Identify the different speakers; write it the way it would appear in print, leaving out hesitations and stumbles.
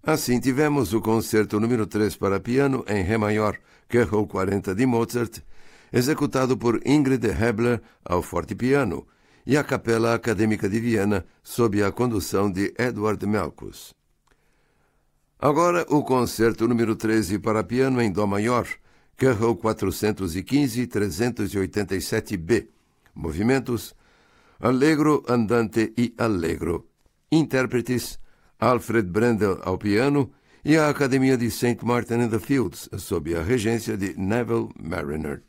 Speaker 1: Assim, tivemos o concerto número 3 para piano em Ré maior, K.O. 40 de Mozart, executado por Ingrid Hebler ao fortepiano, e a Capela Acadêmica de Viena, sob a condução de Edward Melkus. Agora, o concerto número 13 para piano em Dó maior, K.O. 415-387b. Movimentos: Allegro, Andante e Allegro. Intérpretes: Alfred Brendel ao piano e a Academia de St. Martin in the Fields, sob a regência de Neville Marriner.